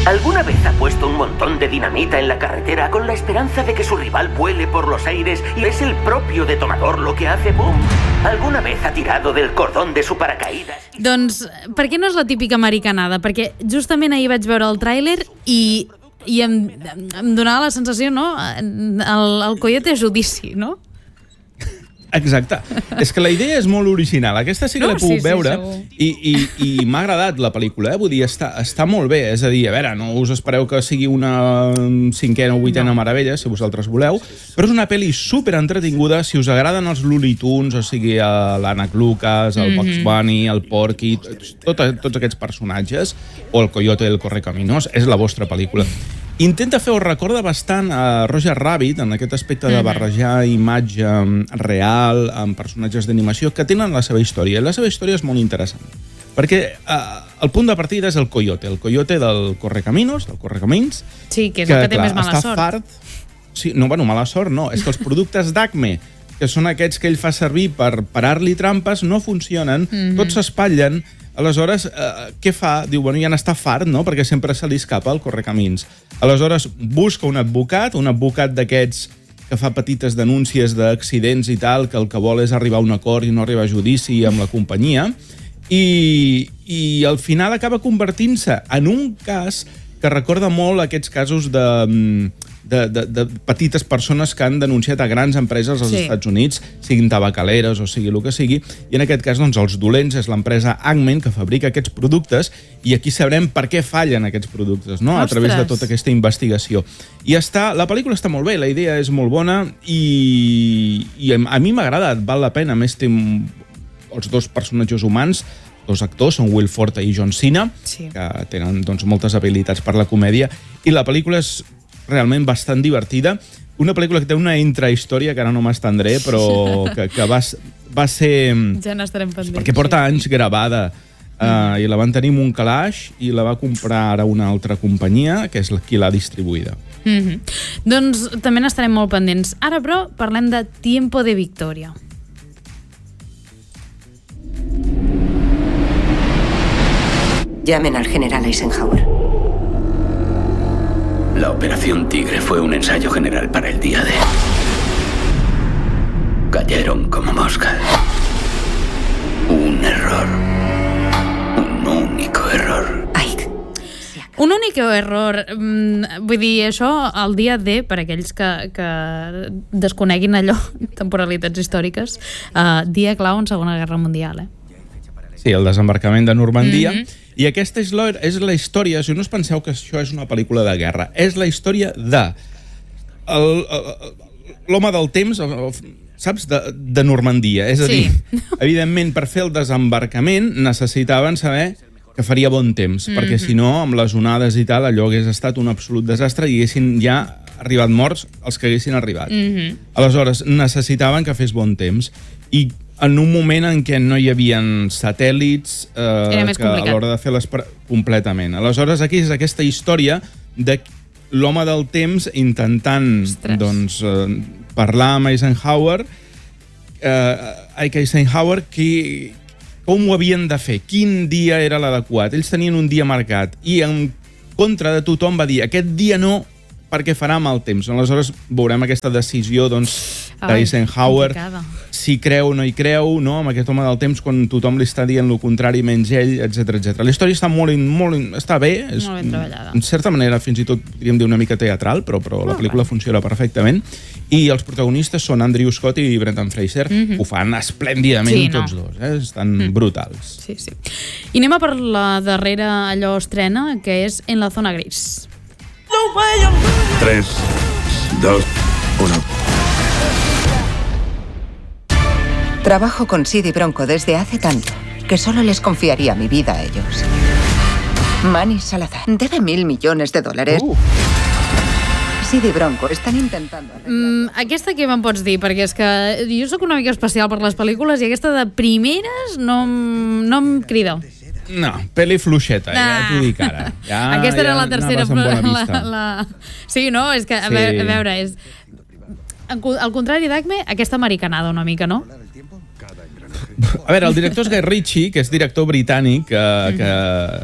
¿Alguna vez ha puesto un montón de dinamita en la carretera con la esperanza de que su rival vuele por los aires y es el propio detonador lo que hace boom? ¿Alguna vez ha tirado del cordón de su paracaídas? Doncs, per què no és la típica americanada? Perquè justament ahir vaig veure el tràiler i em donava la sensació, no? El coyote a judici, no? Exacte. És que la idea és molt original. Aquesta sí que l'he pogut veure i m'ha agradat la pel·lícula. Vull dir, està molt bé. És a dir, a veure, no us espereu que sigui una cinquena o vuitena meravella, si vosaltres voleu, però és una pel·li superentretinguda. Si us agraden els Looney Tunes, o sigui, l'Ànec Lucas, el Bugs Bunny, el Porky, tots aquests personatges, o el Coyote del Correcaminos, és la vostra pel·lícula. Intenta fer, us recorda bastant a Roger Rabbit, en aquest aspecte de barrejar imatge real amb personatges d'animació que tenen la seva història. La seva història és molt interessant, perquè el punt de partida és el Coyote del Correcaminos, del Correcamins. Sí, que és el que té més mala sort. Fart. Sí, no, bueno, mala sort no. És que els productes d'Acme, que són aquests que ell fa servir per parar-li trampes, no funcionen, tots s'espatllen. Aleshores, què fa? Diu, bueno, ja n'està fart, no? Perquè sempre se li escapa el Correcamins. Aleshores, busca un advocat d'aquests que fa petites denúncies d'accidents i tal, que el que vol és arribar a un acord i no arribar a judici amb la companyia, i al final acaba convertint-se en un cas que recorda molt aquests casos de petites persones que han denunciat a grans empreses als Estats Units, siguin tabacaleres o sigui el que sigui, i en aquest cas doncs, els dolents és l'empresa Acme que fabrica aquests productes, i aquí sabrem per què fallen aquests productes, no? A través de tota aquesta investigació. I la pel·lícula està molt bé, la idea és molt bona, i a mi m'ha agradat, val la pena. A més, té els dos personatges humans, dos actors, són Will Forte i John Cena, que tenen doncs, moltes habilitats per la comèdia, i la pel·lícula és realment bastant divertida. Una pel·lícula que té una intrahistòria que ara no m'estendré, però que va ser... Ja n'estarem pendents. Perquè porta anys gravada, i la van tenir en un calaix i la va comprar ara una altra companyia, que és qui l'ha distribuïda. Doncs també n'estarem molt pendents. Ara, però, parlem de Tiempo de Victoria. Llamen al general Eisenhower. La Operación Tigre fue un ensayo general para el día D. Cayeron como moscas. Un error. Un único error. Un únic error. Vull dir, això, el dia D, per aquells que desconeguin allò, temporalitats històriques, dia clau en Segona Guerra Mundial, Sí, el desembarcament de Normandia. I aquesta és la història, si no us penseu que això és una pel·lícula de guerra, és la història de l'home del temps, saps, de Normandia. És a dir, evidentment, per fer el desembarcament necessitaven saber que faria bon temps, perquè si no, amb les onades i tal, allò hagués estat un absolut desastre i haguessin ja arribat morts els que haguessin arribat. Aleshores, necessitaven que fes bon temps. I en un moment en què no hi havia satèl·lits que a l'hora de fer completament. Aleshores, aquí és aquesta història de l'home del temps intentant parlar amb Eisenhower, com ho havien de fer, quin dia era l'adequat. Ells tenien un dia marcat i en contra de tothom va dir aquest dia no, perquè farà mal temps. Aleshores veurem aquesta decisió d'Eisenhower, si creu o no hi creu, no? Amb aquest home del temps, quan tothom li està dient el contrari menys ell, etc. La història està està bé, molt ben treballada. En certa manera fins i tot podríem dir una mica teatral, però la pel·lícula funciona perfectament, i els protagonistes són Andrew Scott i Brendan Fraser. Ho fan esplèndidament tots dos, estan brutals. Sí. I anem a per la darrera estrena, que és En la zona gris. 3, 2, 1. Trabajo con Sid y Bronco desde hace tanto que solo les confiaría mi vida a ellos. Manny Salazar debe $1.000 millones. Sid i Bronco estan intentant... Aquesta què me'n pots dir? Perquè és que jo sóc una mica especial per les pel·lícules i aquesta de primeres no em crida. No, pel·li fluixeta, ja t'ho dic ara. Aquesta era la tercera. Sí, no? És que, a veure, és... Al contrari d'Acme, aquesta americanada una mica, no? A veure, el director és Guy Ritchie, que és director britànic, que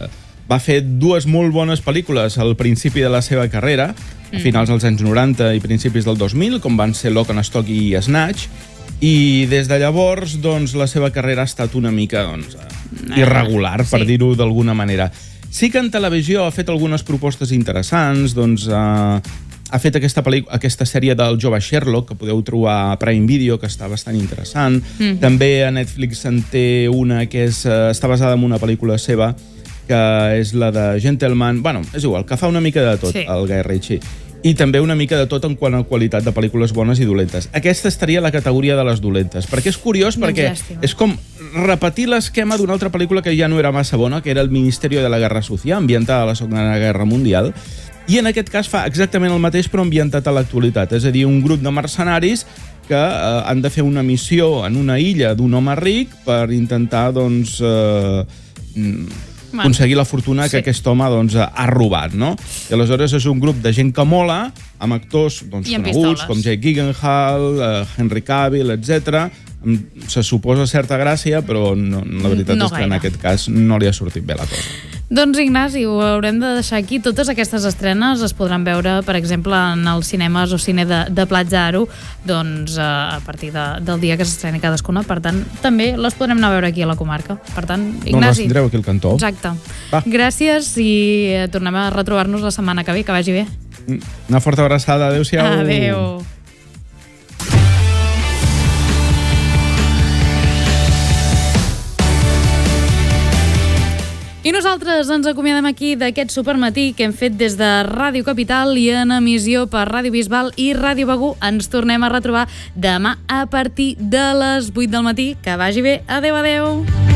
Va fer 2 molt bones pel·lícules al principi de la seva carrera, a finals dels anys 90 i principis del 2000, com van ser Lock and Stock i Snatch, i des de llavors doncs, la seva carrera ha estat una mica irregular, per dir-ho d'alguna manera. Sí que en televisió ha fet algunes propostes interessants, doncs ha fet aquesta sèrie del jove Sherlock, que podeu trobar a Prime Video, que està bastant interessant. També a Netflix en té una que està basada en una pel·lícula seva, que és la de Gentleman. Bueno, és igual, que fa una mica de tot, el Guy Ritchie. I també una mica de tot en quant a qualitat de pel·lícules bones i dolentes. Aquesta estaria a la categoria de les dolentes, perquè és curiós, perquè és com repetir l'esquema d'una altra pel·lícula que ja no era massa bona, que era El Ministerio de la Guerra Sucia, ambientada a la Segona Guerra Mundial, i en aquest cas fa exactament el mateix però ambientat a l'actualitat, és a dir, un grup de mercenaris que han de fer una missió en una illa d'un home ric per intentar, doncs, aconseguir la fortuna que aquest home ha robat, no? I aleshores és un grup de gent que mola, amb actors coneguts, com Jake Gyllenhaal, Henry Cavill, etc. Se suposa certa gràcia, però la veritat és que en aquest cas no li ha sortit bé la cosa. Doncs, Ignasi, ho haurem de deixar aquí. Totes aquestes estrenes es podran veure, per exemple, en els cinemes o cine de Platja Aro, doncs, a partir del dia que s'estreni cadascuna. Per tant, també les podrem anar a veure aquí a la comarca. Per tant, Ignasi... No les tindreu aquí al cantó. Exacte. Gràcies i tornem a retrobar-nos la setmana que ve. Que vagi bé. Una forta abraçada. Adéu-siau. Adéu. I nosaltres ens acomiadem aquí d'aquest supermatí que hem fet des de Ràdio Capital i en emissió per Ràdio Bisbal i Ràdio Begur. Ens tornem a retrobar demà a partir de les 8 del matí. Que vagi bé. Adéu, adéu.